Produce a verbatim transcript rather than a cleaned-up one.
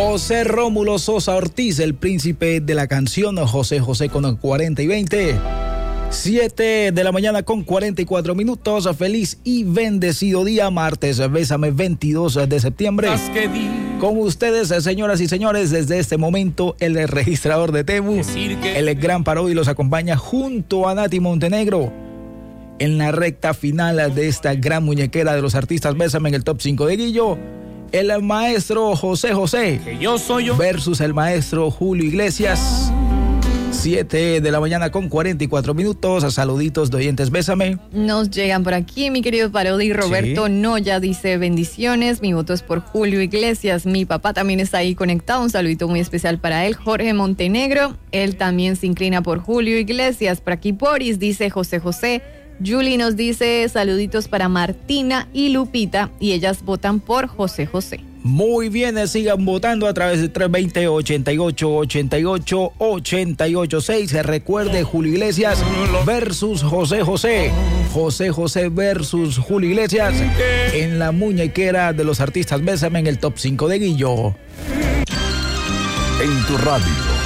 José Rómulo Sosa Ortiz, el príncipe de la canción, José José con cuarenta y veinte. siete de la mañana con cuarenta y cuatro minutos. Feliz y bendecido día, martes, bésame, veintidós de septiembre. Con ustedes, señoras y señores, desde este momento, el registrador de Temu, el gran Parodi, los acompaña junto a Nati Montenegro en la recta final de esta gran muñequera de los artistas Bésame en el top cinco de Guillo. El maestro José José versus el maestro Julio Iglesias. siete de la mañana con cuarenta y cuatro minutos. Saluditos de oyentes, Bésame. Nos llegan por aquí, mi querido Parodi. Roberto sí. Noya dice: bendiciones, mi voto es por Julio Iglesias. Mi papá también está ahí conectado, un saludito muy especial para él. Jorge Montenegro, él también se inclina por Julio Iglesias. Por aquí Boris dice José José. Julie nos dice saluditos para Martina y Lupita, y ellas votan por José José. Muy bien, sigan votando a través de tres dos cero, ochenta y ocho, ochenta y ocho, ochenta y ocho seis. Recuerde, Julio Iglesias versus José José. José José versus Julio Iglesias en la muñequera de los artistas Bésame en el top cinco de Guillo. En tu radio.